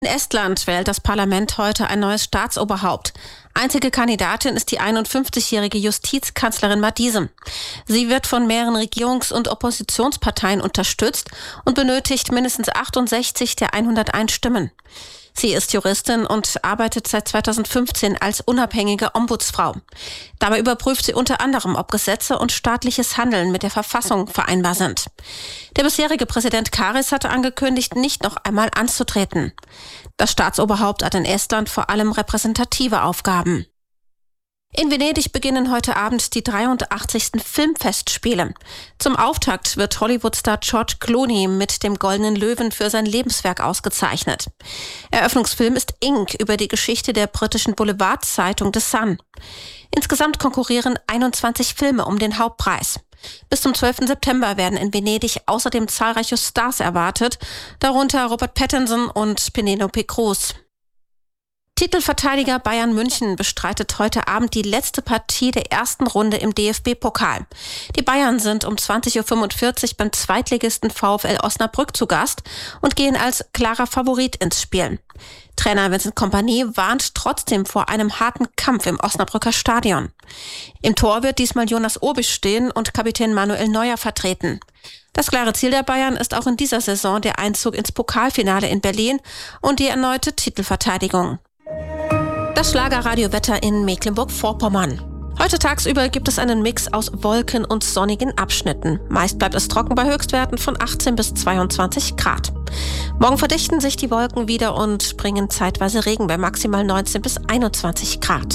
In Estland wählt das Parlament heute ein neues Staatsoberhaupt. Einzige Kandidatin ist die 51-jährige Justizkanzlerin Madise. Sie wird von mehreren Regierungs- und Oppositionsparteien unterstützt und benötigt mindestens 68 der 101 Stimmen. Sie ist Juristin und arbeitet seit 2015 als unabhängige Ombudsfrau. Dabei überprüft sie unter anderem, ob Gesetze und staatliches Handeln mit der Verfassung vereinbar sind. Der bisherige Präsident Karis hatte angekündigt, nicht noch einmal anzutreten. Das Staatsoberhaupt hat in Estland vor allem repräsentative Aufgaben. In Venedig beginnen heute Abend die 83. Filmfestspiele. Zum Auftakt wird Hollywood-Star George Clooney mit dem Goldenen Löwen für sein Lebenswerk ausgezeichnet. Eröffnungsfilm ist Ink über die Geschichte der britischen Boulevardzeitung The Sun. Insgesamt konkurrieren 21 Filme um den Hauptpreis. Bis zum 12. September werden in Venedig außerdem zahlreiche Stars erwartet, darunter Robert Pattinson und Penelope Cruz. Titelverteidiger Bayern München bestreitet heute Abend die letzte Partie der ersten Runde im DFB-Pokal. Die Bayern sind um 20.45 Uhr beim Zweitligisten VfL Osnabrück zu Gast und gehen als klarer Favorit ins Spiel. Trainer Vincent Kompany warnt trotzdem vor einem harten Kampf im Osnabrücker Stadion. Im Tor wird diesmal Jonas Obisch stehen und Kapitän Manuel Neuer vertreten. Das klare Ziel der Bayern ist auch in dieser Saison der Einzug ins Pokalfinale in Berlin und die erneute Titelverteidigung. Das Schlagerradiowetter in Mecklenburg-Vorpommern. Heute tagsüber gibt es einen Mix aus Wolken und sonnigen Abschnitten. Meist bleibt es trocken bei Höchstwerten von 18 bis 22 Grad. Morgen verdichten sich die Wolken wieder und bringen zeitweise Regen bei maximal 19 bis 21 Grad.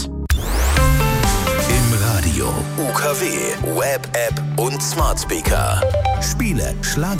Im Radio, UKW, Web-App und Smart Speaker. Spiele, Schlager.